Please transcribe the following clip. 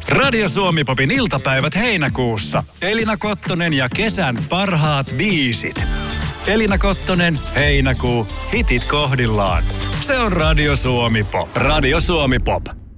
Radio Suomi Popin iltapäivät heinäkuussa. Elina Kottonen ja kesän parhaat biisit. Elina Kottonen, heinäkuu, hitit kohdillaan. Se on Radio Suomi Pop. Radio Suomi Pop.